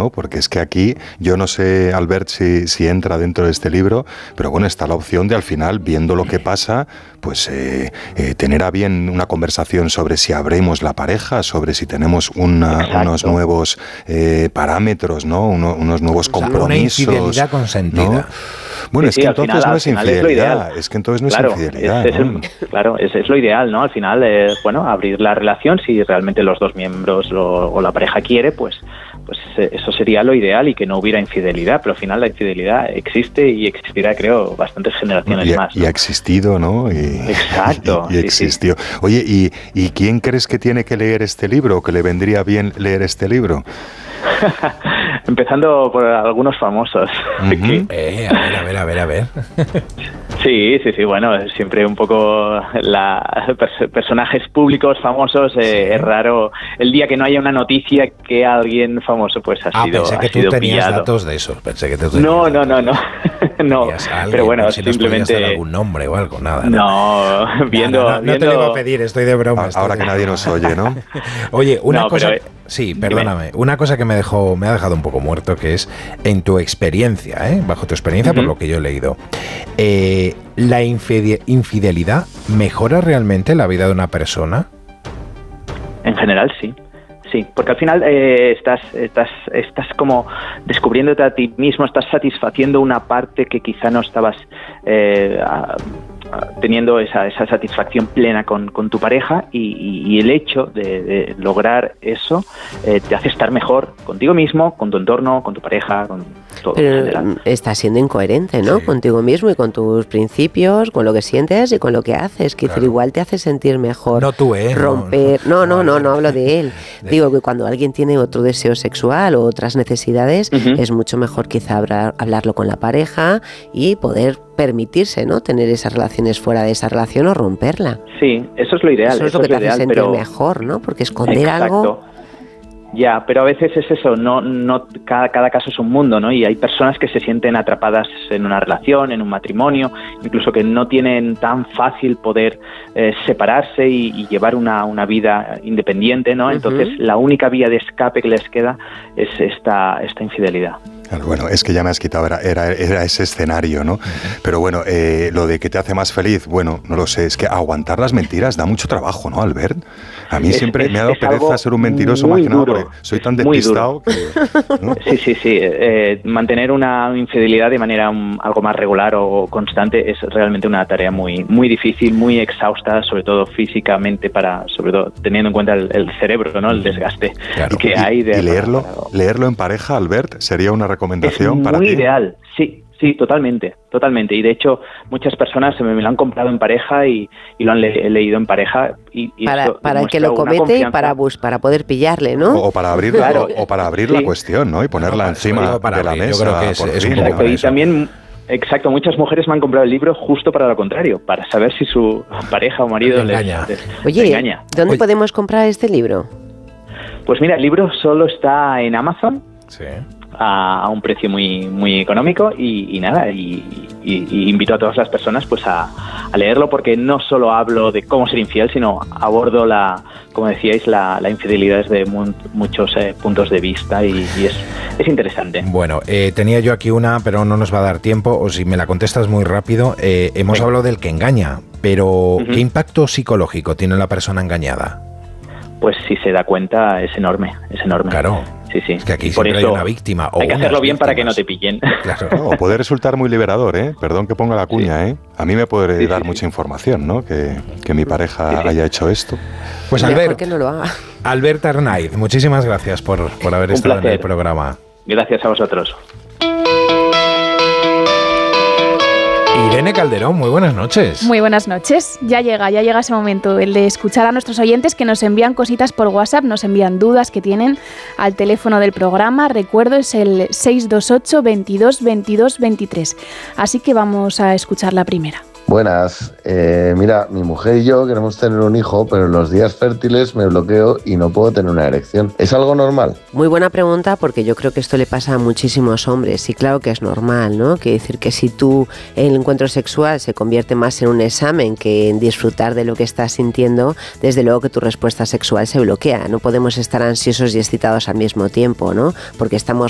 ¿no? Porque es que aquí, yo no sé, Albert, si entra dentro de este libro, pero bueno, está la opción de al final, viendo lo que pasa, pues tener a bien una conversación sobre si abrimos la pareja, sobre si tenemos unos nuevos parámetros, ¿no? Unos nuevos compromisos. Una infidelidad consentida. ¿No? Bueno, es que entonces no es infidelidad. Es que entonces no es infidelidad. Claro, es lo ideal, ¿no? Al final, abrir la relación, si realmente los dos miembros o la pareja quiere, pues eso sería lo ideal y que no hubiera infidelidad. Pero al final la infidelidad existe y existirá, creo, bastantes generaciones más, ¿no? Y ha existido, ¿no? Exacto. Y existió. Sí. Oye, ¿y quién crees que tiene que leer este libro o que le vendría bien leer este libro? Empezando por algunos famosos. Uh-huh. A ver. Sí, bueno, siempre un poco personajes públicos famosos, es raro el día que no haya una noticia que alguien famoso pues ha sido pensé que tú tenías datos de eso. No. Pero bueno, si simplemente nos algún nombre o algo, nada. No, viendo. No te lo iba a pedir, estoy de broma. Ahora que nadie nos oye, ¿no? Oye, una cosa. Sí, perdóname. Dime. Una cosa que me ha dejado un poco muerto, que es en tu experiencia, bajo tu experiencia, por lo que yo he leído, ¿la infidelidad mejora realmente la vida de una persona? En general, sí. Sí, porque al final estás como descubriéndote a ti mismo, estás satisfaciendo una parte que quizá no estabas teniendo esa satisfacción plena con tu pareja y el hecho de lograr eso te hace estar mejor contigo mismo, con tu entorno, con tu pareja, con todo. Pero en general. Estás siendo incoherente, ¿no? Sí. Contigo mismo y con tus principios, con lo que sientes y con lo que haces. Que claro. Igual te hace sentir mejor. No tú, romper. No hablo de él. Digo que cuando alguien tiene otro deseo sexual o otras necesidades, es mucho mejor quizá hablarlo con la pareja y poder permitirse, ¿no? Tener esas relaciones fuera de esa relación o romperla. Sí, eso es lo ideal. Eso es lo que te hace sentir mejor, ¿no? Porque esconder algo... Ya, pero a veces es eso, no cada caso es un mundo, ¿no? Y hay personas que se sienten atrapadas en una relación, en un matrimonio, incluso que no tienen tan fácil poder separarse y llevar una vida independiente, ¿no? Entonces, la única vía de escape que les queda es esta infidelidad. Bueno, es que ya me has quitado, era ese escenario, ¿no? Pero bueno, lo de que te hace más feliz, bueno, no lo sé, es que aguantar las mentiras da mucho trabajo, ¿no, Albert? A mí siempre me ha dado pereza ser un mentiroso, más que nada, porque soy tan despistado que... ¿no? Sí. Mantener una infidelidad de manera algo más regular o constante es realmente una tarea muy, muy difícil, muy exhausta, sobre todo físicamente, sobre todo teniendo en cuenta el cerebro, ¿no? El desgaste que hay de... ¿Y leerlo en pareja, Albert, sería una recomendación para ti? Es muy ideal, sí, totalmente. Y de hecho, muchas personas me lo han comprado en pareja y lo han leído en pareja. Y para que lo comete y para poder pillarle, ¿no? O para abrir, o para abrir la cuestión, ¿no? Y ponerla encima de la mesa. Yo creo que es un poco y también... Exacto, muchas mujeres me han comprado el libro justo para lo contrario, para saber si su pareja o marido les engaña. Oye, ¿dónde podemos comprar este libro? Pues mira, el libro solo está en Amazon. Sí. A un precio muy, muy económico y invito a todas las personas pues a leerlo, porque no solo hablo de cómo ser infiel, sino abordo como decíais, la infidelidad desde muchos puntos de vista y es interesante. Bueno, tenía yo aquí una, pero no nos va a dar tiempo, o si me la contestas muy rápido. Hemos hablado del que engaña, pero ¿qué impacto psicológico tiene la persona engañada? Pues si se da cuenta es enorme. Claro. Sí. Es que aquí siempre hay una víctima. Hay que hacerlo bien para que no te pillen. Claro. No, puede resultar muy liberador, ¿eh? Perdón que ponga la cuña, ¿eh? A mí me puede dar mucha información, ¿no? Que mi pareja haya hecho esto. Pues Albert, ¿por qué no lo haga? Albert Arnaiz, muchísimas gracias por haber estado en el programa. Gracias a vosotros. Irene Calderón, muy buenas noches. Muy buenas noches. Ya llega ese momento, el de escuchar a nuestros oyentes que nos envían cositas por WhatsApp, nos envían dudas que tienen al teléfono del programa. Recuerdo, es el 628 22 22 23. Así que vamos a escuchar la primera. Buenas, mira, mi mujer y yo queremos tener un hijo, pero en los días fértiles me bloqueo y no puedo tener una erección. ¿Es algo normal? Muy buena pregunta, porque yo creo que esto le pasa a muchísimos hombres y claro que es normal, ¿no? Quiere decir que si el encuentro sexual se convierte más en un examen que en disfrutar de lo que estás sintiendo, desde luego que tu respuesta sexual se bloquea. No podemos estar ansiosos y excitados al mismo tiempo, ¿no? Porque estamos